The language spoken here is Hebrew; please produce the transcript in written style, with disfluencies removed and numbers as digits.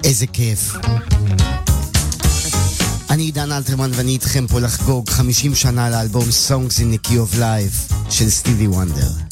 איזה כיף. אני עידן אלתרמן ואני איתכם פה לחגוג 50 שנה לאלבום Songs in the Key of Life של סטיבי וונדר.